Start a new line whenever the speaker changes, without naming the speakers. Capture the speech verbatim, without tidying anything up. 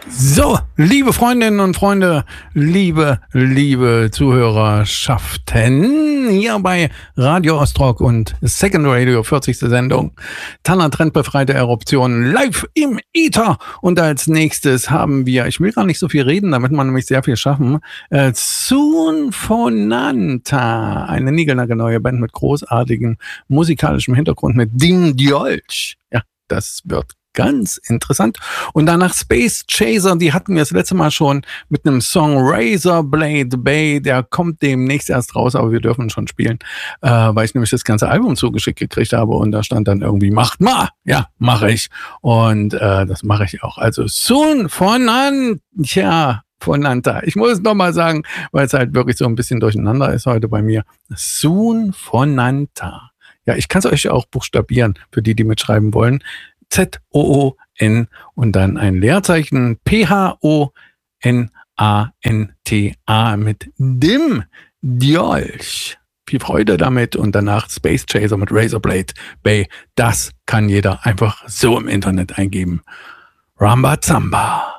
So, liebe Freundinnen und Freunde, liebe, liebe Zuhörerschaften, hier bei Radio Ostrock und Second Radio, vierzigste Sendung, Tanner trendbefreite Eruption live im Äther. Und als nächstes haben wir, ich will gar nicht so viel reden, damit man nämlich sehr viel schaffen, äh, Sunfonanta, eine niegelnagelneue Band mit großartigem musikalischem Hintergrund mit Dim Diolch. Ja, das wird ganz interessant. Und danach Space Chaser, die hatten wir das letzte Mal schon mit einem Song Razorblade Bay, der kommt demnächst erst raus, aber wir dürfen schon spielen, äh, weil ich nämlich das ganze Album zugeschickt gekriegt habe und da stand dann irgendwie, macht mal! Ja, mache ich. Und äh, das mache ich auch. Also Sunfonanta, tja, Fonanta. Ich muss es nochmal sagen, weil es halt wirklich so ein bisschen durcheinander ist heute bei mir. Sunfonanta. Ja, ich kann es euch auch buchstabieren, für die, die mitschreiben wollen. Z O O N und dann ein Leerzeichen P H O N A N T A mit Dim Diolch. Viel Freude damit und danach Space Chaser mit Razorblade Bay. Das kann jeder einfach so im Internet eingeben. Rambazamba.